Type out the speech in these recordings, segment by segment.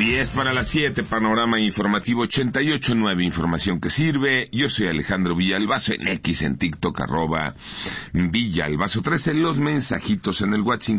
10 para las 7, panorama informativo 88.9, información que sirve. Yo soy Alejandro Villalbazo, en X, en TikTok, @Villalbazo13, los mensajitos en el WhatsApp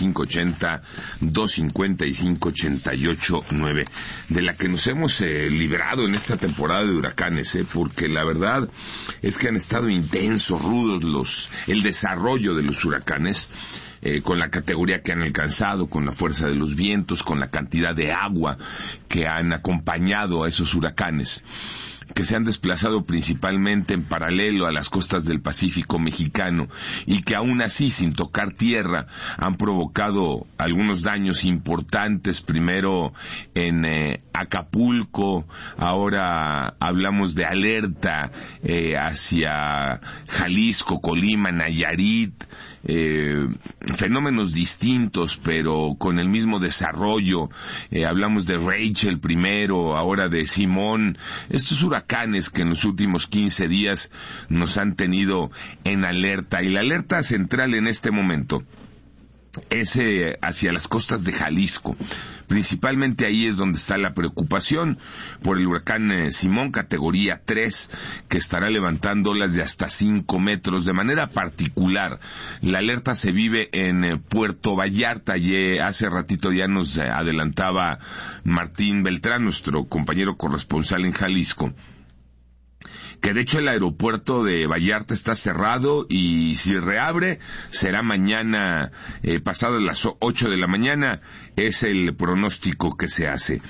5580-255-88.9, de la que nos hemos librado en esta temporada de huracanes, porque la verdad es que han estado intensos, rudos el desarrollo de los huracanes. Con la categoría que han alcanzado, con la fuerza de los vientos, con la cantidad de agua que han acompañado a esos huracanes, que se han desplazado principalmente en paralelo a las costas del Pacífico mexicano y que aún así, sin tocar tierra, han provocado algunos daños importantes, primero en Acapulco, ahora hablamos de alerta hacia Jalisco, Colima, Nayarit, fenómenos distintos pero con el mismo desarrollo. Hablamos de Rachel primero, ahora de Simón, estos huracanes que en los últimos 15 días nos han tenido en alerta, y la alerta central en este momento es hacia las costas de Jalisco. Principalmente ahí es donde está la preocupación por el huracán Simón, categoría 3, que estará levantando olas de hasta 5 metros. De manera particular, la alerta se vive en Puerto Vallarta. Y hace ratito ya nos adelantaba Martín Beltrán, nuestro compañero corresponsal en Jalisco, que de hecho el aeropuerto de Vallarta está cerrado y si reabre será mañana, pasado las 8 de la mañana, es el pronóstico que se hace.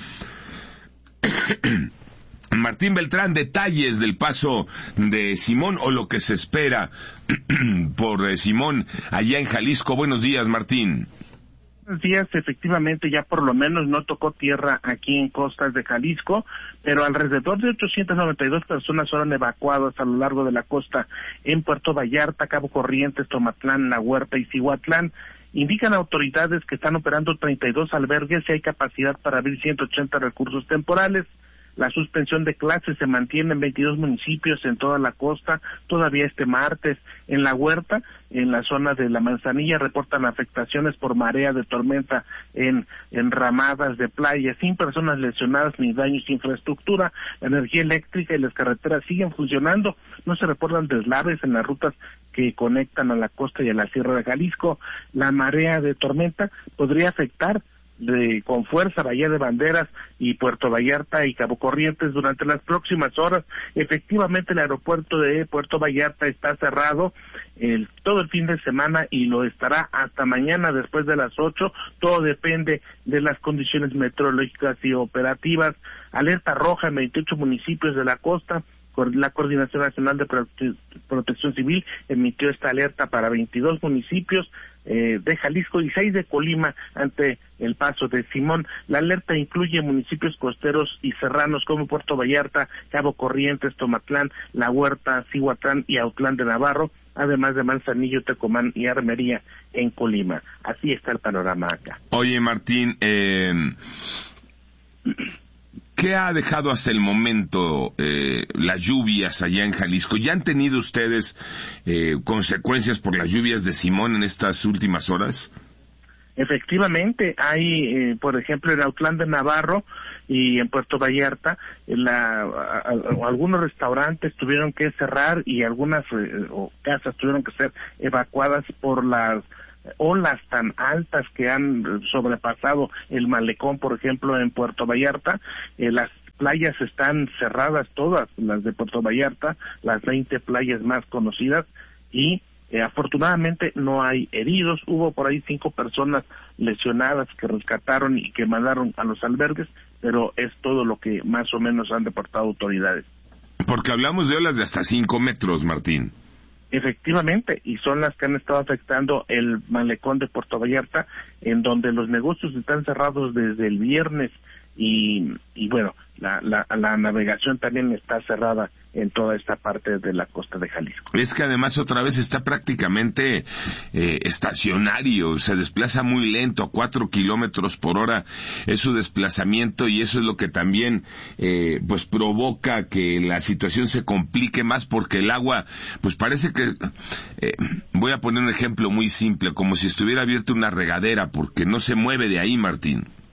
Martín Beltrán, detalles del paso de Simón o lo que se espera por Simón allá en Jalisco. Buenos días, Martín. Buenos días, efectivamente ya por lo menos no tocó tierra aquí en costas de Jalisco, pero alrededor de 892 personas fueron evacuadas a lo largo de la costa en Puerto Vallarta, Cabo Corrientes, Tomatlán, La Huerta y Cihuatlán. Indican autoridades que están operando 32 albergues y hay capacidad para abrir 180 recursos temporales. La suspensión de clases se mantiene en 22 municipios en toda la costa, todavía este martes. En La Huerta, en la zona de La Manzanilla, reportan afectaciones por marea de tormenta en ramadas de playa, sin personas lesionadas ni daños de infraestructura. La energía eléctrica y las carreteras siguen funcionando, no se reportan deslaves en las rutas que conectan a la costa y a la Sierra de Jalisco. La marea de tormenta podría afectar con fuerza Bahía de Banderas y Puerto Vallarta y Cabo Corrientes durante las próximas horas. Efectivamente, el aeropuerto de Puerto Vallarta está cerrado todo el fin de semana y lo estará hasta mañana después de las 8. Todo depende de las condiciones meteorológicas y operativas. Alerta roja en 28 municipios de la costa. La Coordinación Nacional de Protección Civil emitió esta alerta para 22 municipios de Jalisco y 6 de Colima ante el paso de Simón. La alerta incluye municipios costeros y serranos como Puerto Vallarta, Cabo Corrientes, Tomatlán, La Huerta, Cihuatlán y Autlán de Navarro, además de Manzanillo, Tecomán y Armería en Colima. Así está el panorama acá. Oye, Martín, ¿qué ha dejado hasta el momento las lluvias allá en Jalisco? ¿Ya han tenido ustedes consecuencias por las lluvias de Simón en estas últimas horas? Efectivamente, hay, por ejemplo, en Autlán de Navarro y en Puerto Vallarta, algunos restaurantes tuvieron que cerrar y algunas casas tuvieron que ser evacuadas por las olas tan altas que han sobrepasado el malecón, por ejemplo, en Puerto Vallarta. Las playas están cerradas todas, las de Puerto Vallarta, las 20 playas más conocidas, y afortunadamente no hay heridos. Hubo por ahí 5 personas lesionadas que rescataron y que mandaron a los albergues, pero es todo lo que más o menos han reportado autoridades. Porque hablamos de olas de hasta 5 metros, Martín. Efectivamente, y son las que han estado afectando el malecón de Puerto Vallarta, en donde los negocios están cerrados desde el viernes y bueno, la navegación también está cerrada en toda esta parte de la costa de Jalisco. Es que además otra vez está prácticamente estacionario, se desplaza muy lento, a 4 kilómetros por hora es su desplazamiento, y eso es lo que también pues provoca que la situación se complique más, porque el agua, pues parece que, voy a poner un ejemplo muy simple, como si estuviera abierta una regadera, porque no se mueve de ahí, Martín.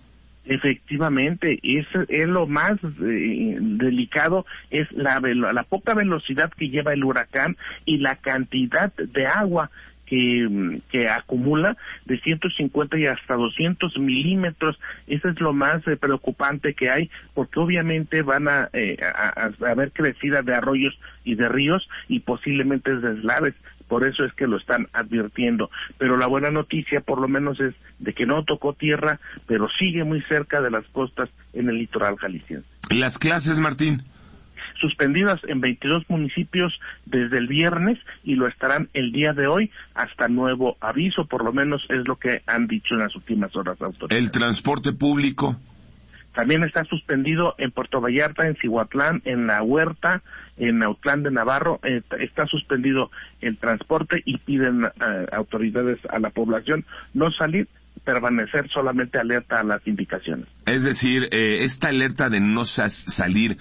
Efectivamente, es lo más delicado, es la poca velocidad que lleva el huracán y la cantidad de agua que acumula de 150 y hasta 200 milímetros. Eso es lo más preocupante que hay, porque obviamente van a haber crecida de arroyos y de ríos y posiblemente deslaves. Por eso es que lo están advirtiendo. Pero la buena noticia, por lo menos, es de que no tocó tierra, pero sigue muy cerca de las costas en el litoral jalisciense. ¿Las clases, Martín? Suspendidas en 22 municipios desde el viernes y lo estarán el día de hoy hasta nuevo aviso, por lo menos es lo que han dicho en las últimas horas autoridades. ¿El transporte público? También está suspendido en Puerto Vallarta, en Cihuatlán, en La Huerta, en Autlán de Navarro, está suspendido el transporte y piden autoridades a la población no salir, permanecer solamente alerta a las indicaciones. Es decir, esta alerta de no salir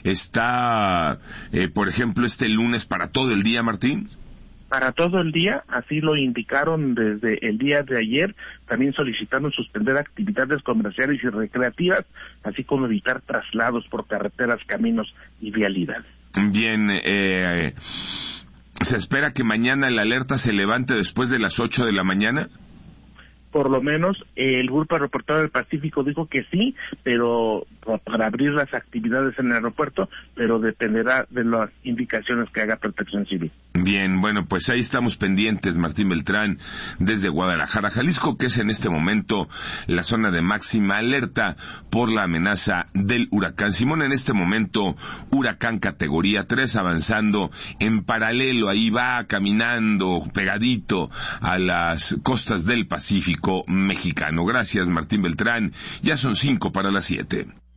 está, por ejemplo, este lunes para todo el día, Martín. Para todo el día, así lo indicaron desde el día de ayer, también solicitaron suspender actividades comerciales y recreativas, así como evitar traslados por carreteras, caminos y vialidades. Bien, ¿se espera que mañana la alerta se levante después de las 8 de la mañana? Por lo menos el Grupo Aeroportuario del Pacífico dijo que sí, pero para abrir las actividades en el aeropuerto, pero dependerá de las indicaciones que haga Protección Civil. Bien, bueno, pues ahí estamos pendientes, Martín Beltrán, desde Guadalajara, Jalisco, que es en este momento la zona de máxima alerta por la amenaza del huracán Simón. En este momento, huracán categoría 3 avanzando en paralelo, ahí va caminando pegadito a las costas del Pacífico mexicano. Gracias, Martín Beltrán. Ya son 5 para las 7.